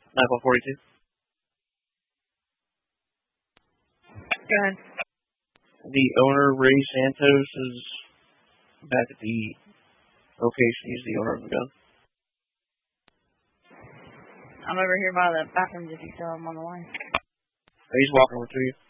9.42. Go ahead. The owner, Ray Santos, is back at the location. He's the owner of the gun. I'm over here by the bathrooms if you still have him on the line. He's walking over to you.